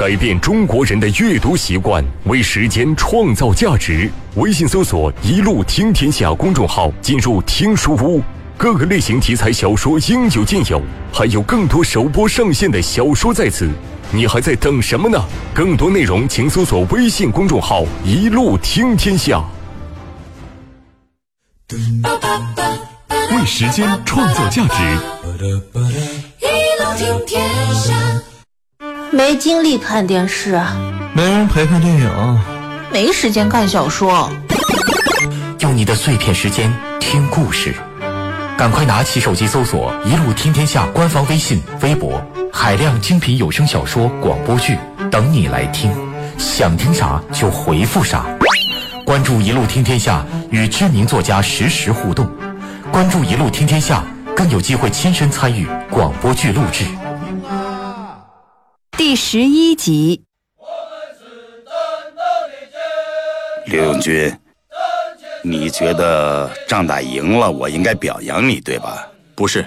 改变中国人的阅读习惯，为时间创造价值。微信搜索“一路听天下”公众号，进入听书屋，各个类型题材小说应有尽有，还有更多首播上线的小说在此。你还在等什么呢？更多内容请搜索微信公众号“一路听天下”。为时间创造价值， 一路听天下。 没精力看电视， 没人陪看电影， 没时间看小说。 用你的碎片时间听故事，赶快拿起手机搜索“一路听天下”官方微信、微博，海量精品有声小说、广播剧等你来听，想听啥就回复啥。关注“一路听天下”，与知名作家实时互动。关注“一路听天下”，更有机会亲身参与广播剧录制。 第11集。 刘永军，你觉得仗打赢了，我应该表扬你，对吧？ 不是。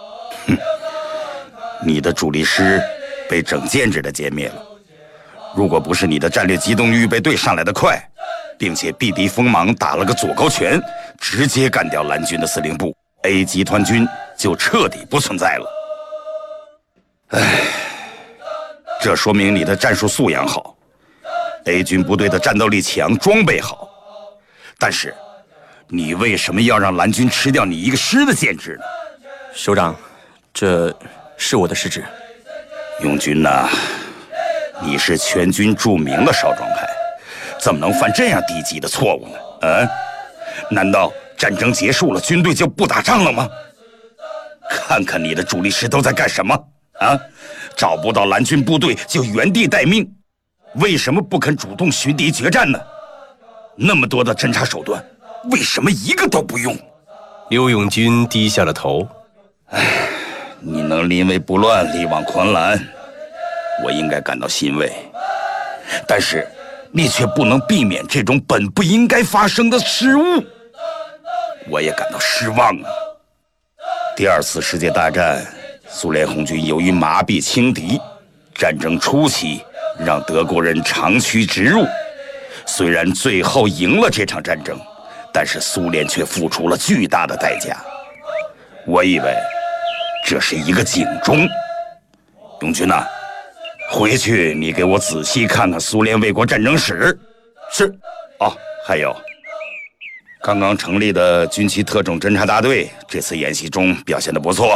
你的主力师被整建制的歼灭了。如果不是你的战略机动预备队上来的快，并且避敌锋芒打了个左勾拳，直接干掉蓝军的司令部， A 集团军就彻底不存在了。唉，这说明你的战术素养好， A 军部队的战斗力强，装备好。但是你为什么要让蓝军吃掉你一个师的建制呢？ 首长，这是我的失职。 永军呐，你是全军著名的少壮派，怎么能犯这样低级的错误呢？难道战争结束了，军队就不打仗了吗？看看你的主力师都在干什么啊！找不到蓝军部队就原地待命，为什么不肯主动寻敌决战呢？那么多的侦察手段，为什么一个都不用？ 刘永军低下了头。 你能临危不乱，力挽狂澜，我应该感到欣慰。但是你却不能避免这种本不应该发生的失误，我也感到失望啊。第二次世界大战，苏联红军由于麻痹轻敌，战争初期让德国人长驱直入，虽然最后赢了这场战争，但是苏联却付出了巨大的代价。我以为这是一个警钟。永军呐，回去你给我仔细看看苏联卫国战争史。是。哦，还有，刚刚成立的军区特种侦察大队这次演习中表现得不错。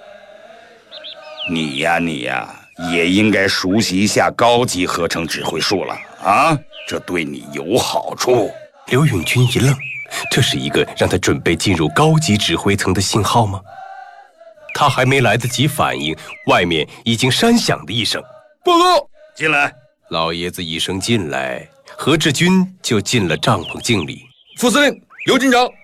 你呀也应该熟悉一下高级合成指挥术了啊，这对你有好处。 刘永军一愣，这是一个让他准备进入高级指挥层的信号吗？他还没来得及反应，外面已经山响的一声：“报告！” 进来。 老爷子一声进来，何志军就进了帐篷敬礼。 副司令，刘军长。